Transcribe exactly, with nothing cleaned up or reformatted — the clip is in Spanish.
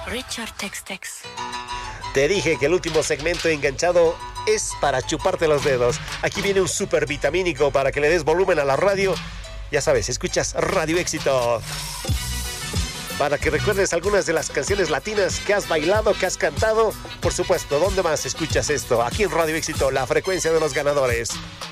Richard Tex Tex. Te dije que el último segmento enganchado es para chuparte los dedos. Aquí viene un super vitamínico para que le des volumen a la radio. Ya sabes, escuchas Radio Éxito. Para que recuerdes algunas de las canciones latinas que has bailado, que has cantado. Por supuesto, ¿dónde más escuchas esto? Aquí en Radio Éxito, la frecuencia de los ganadores.